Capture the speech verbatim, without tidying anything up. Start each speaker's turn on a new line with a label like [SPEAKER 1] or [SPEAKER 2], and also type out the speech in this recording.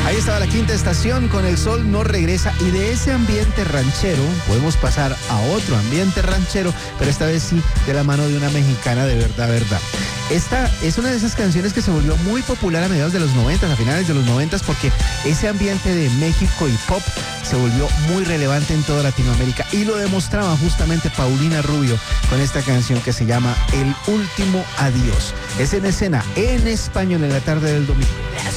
[SPEAKER 1] Ahí estaba la quinta estación con El Sol No Regresa, y de ese ambiente ranchero podemos pasar a otro ambiente ranchero, pero esta vez sí de la mano de una mexicana de verdad, verdad. Esta es una de esas canciones que se volvió muy popular a mediados de los noventas, a finales de los noventas, porque ese ambiente de México y pop se volvió muy relevante en toda Latinoamérica, y lo demostraba justamente Paulina Rubio con esta canción que se llama El Último Adiós. Es en escena en español en la tarde del domingo.